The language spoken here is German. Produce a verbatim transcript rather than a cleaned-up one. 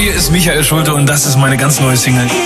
hier ist Michael Schulte und das ist meine ganz neue Single.